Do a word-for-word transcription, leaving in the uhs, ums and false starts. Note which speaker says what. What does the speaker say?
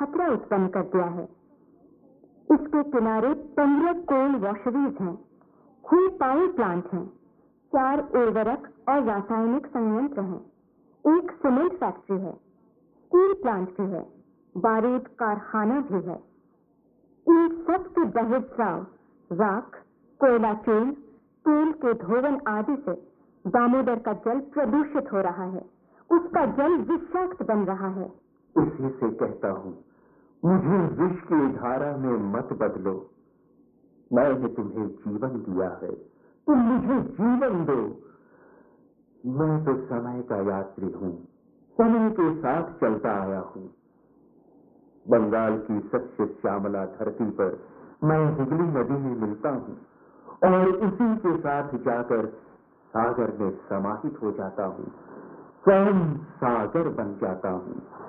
Speaker 1: खतरा उत्पन्न कर दिया है। इसके किनारे पंद्रह कोल वॉशरीज हैं, छह पावर प्लांट हैं, चार उर्वरक और रासायनिक संयंत्र हैं, एक सीमेंट फैक्ट्री है, स्टील प्लांट भी है, बारूद कारखाना भी है। इन सब के बहिर्स्राव, राख, कोयला चूर्ण, तेल के धोवन आदि से दामोदर का जल प्रदूषित हो रहा है। उसका जल विषाक्त बन रहा है।
Speaker 2: इसी से कहता हूं, मुझे विष की धारा में मत बदलो। मैंने तुम्हें जीवन दिया है, तुम मुझे जीवन दो। मैं तो समय का यात्री हूं, समय के साथ चलता आया हूं। बंगाल की सच्चे श्यामला धरती पर मैं हुगली नदी में मिलता हूं और उसी के साथ जाकर सागर में समाहित हो जाता हूं, स्वयं सागर बन जाता हूं।